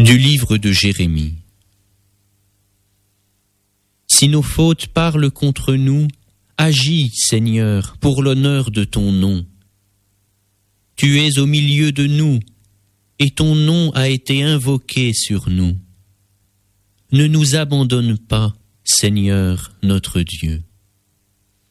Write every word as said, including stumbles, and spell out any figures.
Du livre de Jérémie. Si nos fautes parlent contre nous, agis, Seigneur, pour l'honneur de ton nom. Tu es au milieu de nous, et ton nom a été invoqué sur nous. Ne nous abandonne pas, Seigneur notre Dieu.